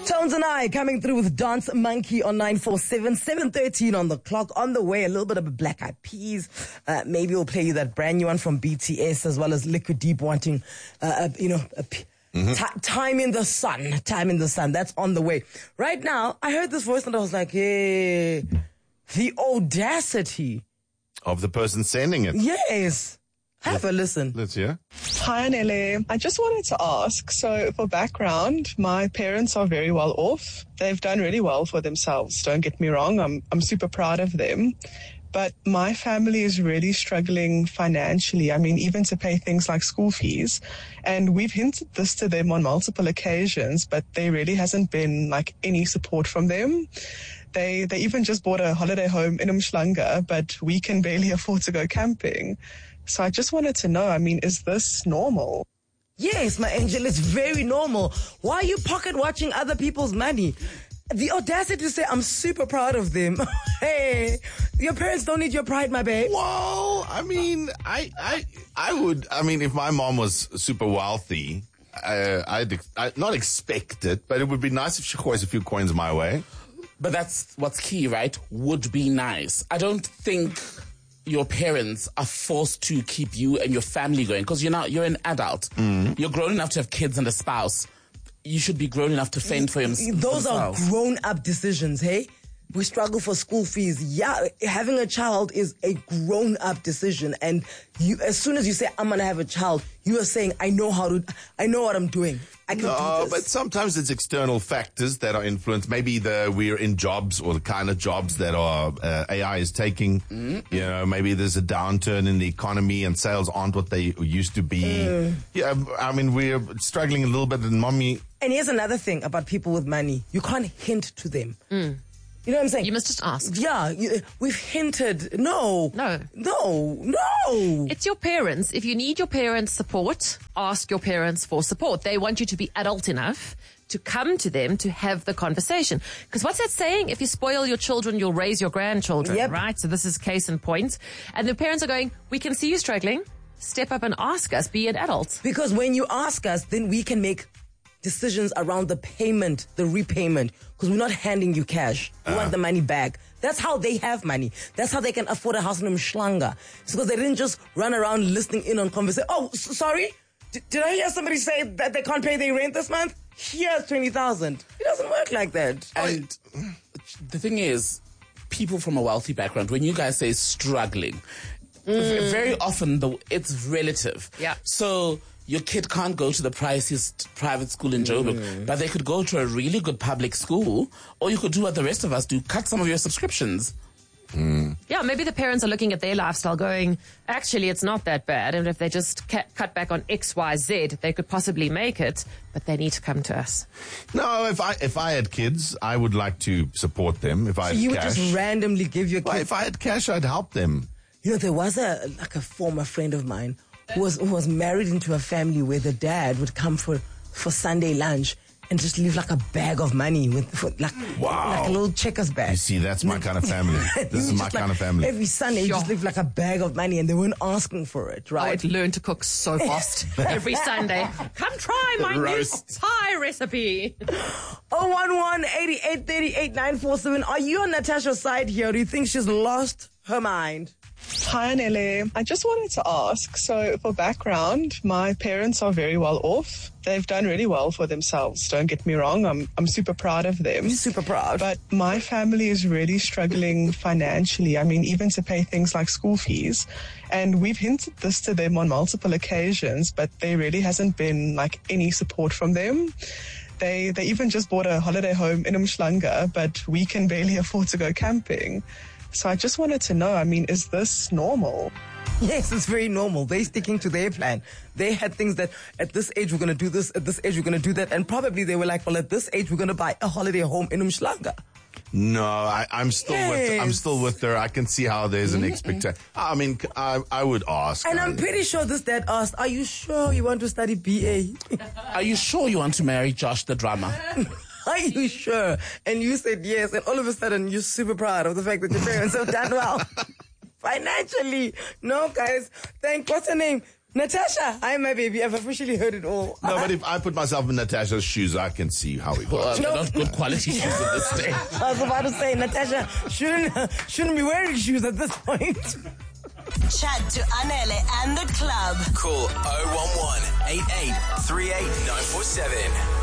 Tones and I coming through with Dance Monkey on 947, 7:13 on the clock. On the way, a little bit of a Black Eyed Peas. Maybe we'll play you that brand new one from BTS, as well as Liquid Deep wanting, time in the sun. Time in the sun. That's on the way. Right now, I heard this voice and I was like, hey, the audacity of the person sending it. Yes. Have a listen. Let's hear. Hi, Nele. I just wanted to ask, so for background, my parents are very well off. They've done really well for themselves. Don't get me wrong. I'm super proud of them. But my family is really struggling financially. I mean, even to pay things like school fees. And we've hinted this to them on multiple occasions, but there really hasn't been like any support from them. They even just bought a holiday home in Umhlanga, but we can barely afford to go camping. So I just wanted to know, I mean, is this normal? Yes, my angel, it's very normal. Why are you pocket watching other people's money? The audacity to say, I'm super proud of them. Hey, your parents don't need your pride, my babe. Well, I mean, I would, if my mom was super wealthy, I'd not expect it, but it would be nice if she pours a few coins my way. But that's what's key, right? Would be nice. I don't think your parents are forced to keep you and your family going, because you're an adult. You're grown enough to have kids and a spouse. You should be grown enough to fend for yourself. Those are grown-up decisions, hey? We struggle for school fees. Yeah, having a child is a grown-up decision. And you, as soon as you say, I'm going to have a child, you are saying, I know what I'm doing. I can do this. But sometimes it's external factors that are influenced. Maybe we're in jobs or the kind of jobs that are AI is taking. You know, maybe there's a downturn in the economy and sales aren't what they used to be. Yeah, we're struggling a little bit, and mommy. And here's another thing about people with money. You can't hint to them. You know what I'm saying? You must just ask. Yeah, we've hinted. No. It's your parents. If you need your parents' support, ask your parents for support. They want you to be adult enough to come to them to have the conversation. Because what's that saying? If you spoil your children, you'll raise your grandchildren, right? So this is case in point. And the parents are going, we can see you struggling. Step up and ask us. Be an adult. Because when you ask us, then we can make decisions around the payment, the repayment, because we're not handing you cash. We want the money back. That's how they have money. That's how they can afford a house in Umhlanga. It's because they didn't just run around listening in on conversation. Oh, sorry? Did I hear somebody say that they can't pay their rent this month? Here's 20,000. It doesn't work like that. And the thing is, people from a wealthy background, when you guys say struggling, very often it's relative. Yeah. So your kid can't go to the priciest private school in Joburg, but they could go to a really good public school, or you could do what the rest of us do, cut some of your subscriptions. Yeah, maybe the parents are looking at their lifestyle going, actually, it's not that bad. And if they just cut back on X, Y, Z, they could possibly make it, but they need to come to us. No, if I had kids, I would like to support them. If I had You cash, would just randomly give your well, kids. if I had cash, I'd help them. You know, there was a former friend of mine who was married into a family where the dad would come for Sunday lunch and just leave like a bag of money like a little checkers bag. You see, that's my kind of family. This is my kind of family. Every Sunday, you just leave like a bag of money, and they weren't asking for it, I right? would learn to cook so fast every Sunday. Come try my new pie recipe. 011-8838-947. Are you on Natasha's side here? Or do you think she's lost her mind? Hi, Nele. I just wanted to ask, so for background, my parents are very well off. They've done really well for themselves. Don't get me wrong. I'm super proud of them. You're super proud. But my family is really struggling financially. I mean, even to pay things like school fees. And we've hinted this to them on multiple occasions, but there really hasn't been like any support from them. They even just bought a holiday home in Umhlanga, but we can barely afford to go camping. So I just wanted to know, I mean, is this normal? Yes, it's very normal. They're sticking to their plan. They had things that at this age we're going to do this, at this age we're going to do that, and probably they were like, well, at this age we're going to buy a holiday home in Umhlanga. No, I'm still with her. I can see how there's an expectation. I mean, I would ask. And I'm pretty sure this dad asked, are you sure you want to study BA? Are you sure you want to marry Josh the drummer? Are you sure? And you said yes, and all of a sudden you're super proud of the fact that your parents have done well financially. No, guys. What's her name? Natasha, hi, my baby. I've officially heard it all. No, but if I put myself in Natasha's shoes, I can see how it Well, goes. they're not good quality shoes at this stage. I was about to say, Natasha shouldn't be wearing shoes at this point. Chat to Anele and the club. Call 011 88 38 947.